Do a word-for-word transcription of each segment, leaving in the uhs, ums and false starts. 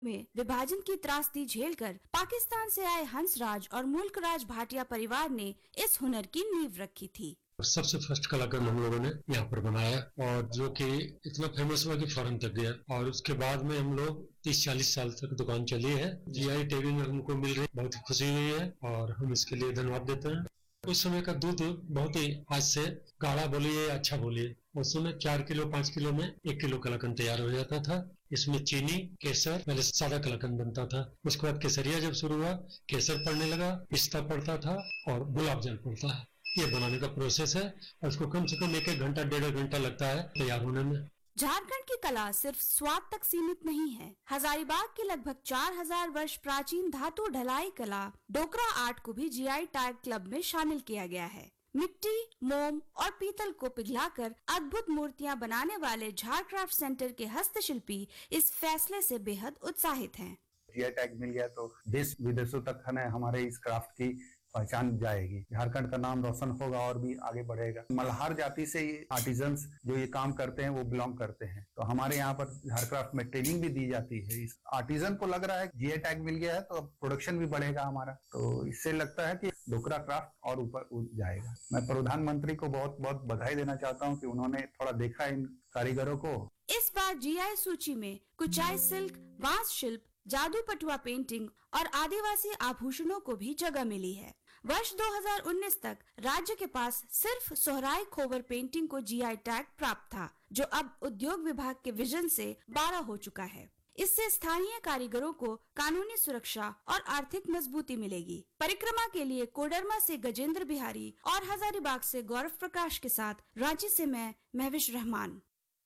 में विभाजन की त्रासदी झेलकर पाकिस्तान से आए हंसराज और मुल्कराज भाटिया परिवार ने इस हुनर की नींव रखी थी। सबसे फर्स्ट कलाक्रम हम लोगों ने यहाँ पर बनाया और जो कि इतना फेमस हुआ कि फॉरेन तक गया और उसके बाद में हम लोग तीस चालीस साल तक दुकान चली है। जीआई टैगिंग हमको मिल रही, बहुत खुशी हुई है और हम इसके लिए धन्यवाद देते हैं। उस समय का दूध बहुत ही आज से गाढ़ा बोलिए अच्छा बोलिए, उस समय चार किलो पाँच किलो में एक किलो कलाकंद तैयार हो जाता था। इसमें चीनी केसर पहले सादा कलाकंद बनता था, उसके बाद केसरिया जब शुरू हुआ केसर पड़ने लगा, पिस्ता पड़ता था और गुलाब जल पड़ता है। ये बनाने का प्रोसेस है और उसको कम से कम एक एक घंटा डेढ़ घंटा लगता है तैयार होने में। झारखंड की कला सिर्फ स्वाद तक सीमित नहीं है। हजारीबाग की लगभग चार हजार वर्ष प्राचीन धातु ढलाई कला डोकरा आर्ट को भी जीआई टैग क्लब में शामिल किया गया है। मिट्टी, मोम और पीतल को पिघलाकर अद्भुत मूर्तियां बनाने वाले झारक्राफ्ट सेंटर के हस्तशिल्पी इस फैसले से बेहद उत्साहित हैं। जीआई टैग मिल गया तो देश विदेशों तक है हमारे इस क्राफ्ट की पहचान जाएगी, झारखंड का नाम रोशन होगा और भी आगे बढ़ेगा। मल्हार जाति से ये आर्टिजन्स जो ये काम करते हैं वो बिलोंग करते हैं, तो हमारे यहाँ पर झारक्राफ्ट में ट्रेनिंग भी दी जाती है। इस आर्टिजन को लग रहा है जीआई टैग मिल गया है तो अब प्रोडक्शन भी बढ़ेगा हमारा, तो इससे लगता है कि डोकरा क्राफ्ट और ऊपर उठ जाएगा। मैं प्रधानमंत्री को बहुत बहुत बधाई देना चाहता हूँ कि उन्होंने थोड़ा देखा इन कारीगरों को। इस बार जीआई सूची में कुचाई सिल्क, बांस शिल्प, जादू पटुआ पेंटिंग और आदिवासी आभूषणों को भी जगह मिली है। वर्ष दो हज़ार उन्नीस तक राज्य के पास सिर्फ सोहराई खोवर पेंटिंग को जीआई टैग प्राप्त था, जो अब उद्योग विभाग के विजन से बारह हो चुका है। इससे स्थानीय कारीगरों को कानूनी सुरक्षा और आर्थिक मजबूती मिलेगी। परिक्रमा के लिए कोडरमा से गजेंद्र बिहारी और हजारीबाग से गौरव प्रकाश के साथ रांची से मैं Mahwish Rahman.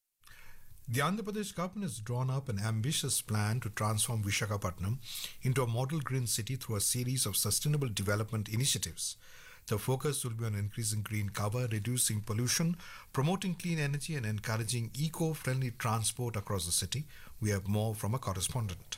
The Andhra Pradesh government has drawn up an ambitious plan to transform Visakhapatnam into a model green city through a series of sustainable development initiatives. The focus will be on increasing green cover, reducing pollution, promoting clean energy and encouraging eco-friendly transport across the city. We have more from a correspondent.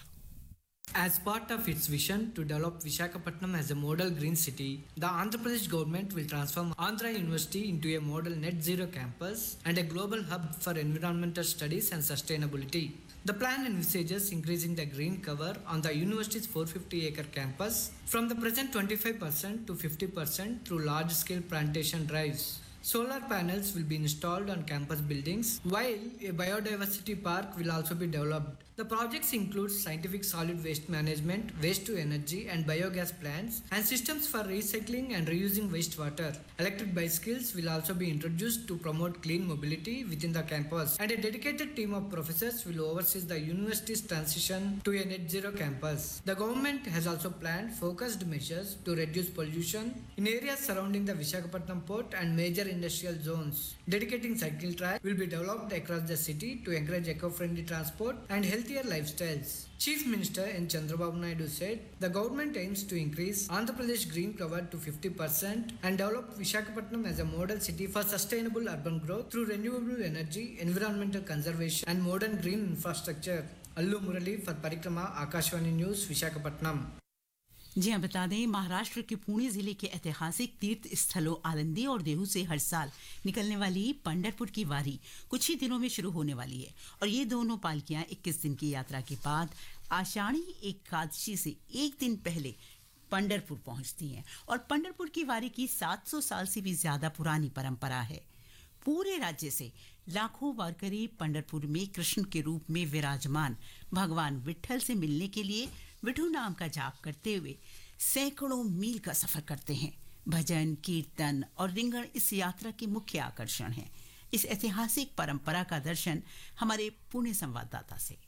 As part of its vision to develop Visakhapatnam as a model green city, the Andhra Pradesh government will transform Andhra University into a model net zero campus and a global hub for environmental studies and sustainability. The plan envisages increasing the green cover on the university's four hundred fifty acre campus from the present twenty-five percent to fifty percent through large-scale plantation drives. Solar panels will be installed on campus buildings, while a biodiversity park will also be developed. The projects include scientific solid waste management, waste to energy and biogas plants, and systems for recycling and reusing wastewater. Electric bicycles will also be introduced to promote clean mobility within the campus, and a dedicated team of professors will oversee the university's transition to a net zero campus. The government has also planned focused measures to reduce pollution in areas surrounding the Visakhapatnam port and major industrial zones. Dedicating cycle track will be developed across the city to encourage eco-friendly transport and healthier lifestyles. Chief Minister N. Chandrababu Naidu said the government aims to increase Andhra Pradesh green cover to fifty percent and develop Visakhapatnam as a model city for sustainable urban growth through renewable energy, environmental conservation and modern green infrastructure. Allu Murali for Parikrama, Akashvani News, Visakhapatnam. जी हाँ, बता दें महाराष्ट्र के पुणे जिले के ऐतिहासिक तीर्थ स्थलों आलंदी और देहू से हर साल निकलने वाली पंढरपुर की वारी कुछ ही दिनों में शुरू होने वाली है और ये दोनों पालकियां इक्कीस दिन की यात्रा के बाद आषाढ़ी एकादशी से एक दिन पहले पंढरपुर पहुंचती हैं और पंढरपुर की वारी की सात सौ साल से भी ज्यादा पुरानी परंपरा है। पूरे राज्य से लाखों वारकरी पंढरपुर में कृष्ण के रूप में विराजमान भगवान विट्ठल से मिलने के लिए विठू नाम का जाप करते हुए सैकड़ों मील का सफर करते हैं। भजन, कीर्तन और रिंगण इस यात्रा के मुख्य आकर्षण हैं। इस ऐतिहासिक परंपरा का दर्शन हमारे पुणे संवाददाता से।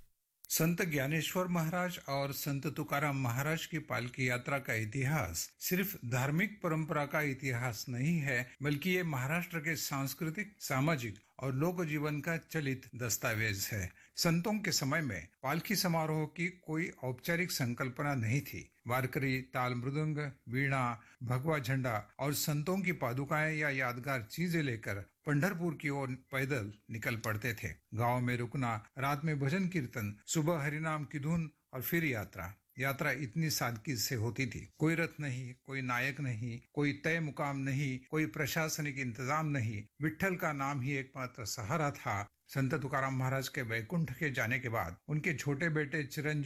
संत ज्ञानेश्वर महाराज और संत तुकाराम महाराज की पालकी यात्रा का इतिहास सिर्फ धार्मिक परंपरा का इतिहास नहीं है, बल्कि ये महाराष्ट्र के सांस्कृतिक, सामाजिक और लोक जीवन का चलित दस्तावेज है। संतों के समय में पालकी समारोह की कोई औपचारिक संकल्पना नहीं थी। वारकरी ताल मृदंग, वीणा, भगवा झंडा और संतों की पादुकाएं या यादगार चीजें लेकर पंढरपुर की ओर पैदल निकल पड़ते थे। गांव में रुकना, रात में भजन कीर्तन, सुबह हरिनाम की धुन और फिर यात्रा। यात्रा इतनी सादगी से होती थी। कोई रथ नहीं, कोई नायक नहीं, कोई तय मुकाम नहीं, कोई प्रशासनिक इंतजाम नहीं। विट्ठल का नाम ही एकमात्र सहारा था। संत तुकाराम महाराज के वैकुंठ के जाने के बाद उनके छोटे बेटे चिरंजीव